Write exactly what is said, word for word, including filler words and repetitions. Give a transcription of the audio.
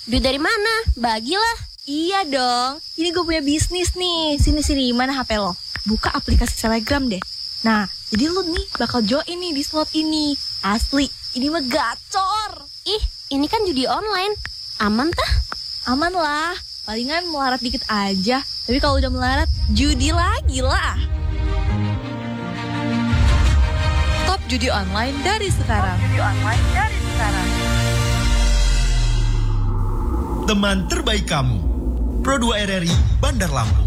Duit dari mana? Bagilah. Iya dong, ini gue punya bisnis nih. Sini-sini, mana H P lo? Buka aplikasi Telegram deh. Nah, jadi lu nih bakal join nih di slot ini. Asli, ini mah gacor. Ih, ini kan judi online. Aman tah? Aman lah, palingan melarat dikit aja. Tapi kalau udah melarat, judi lagi lah. Stop judi online dari sekarang. Stop judi online dari sekarang. Teman terbaik kamu, Pro dua R R I Bandar Lampung.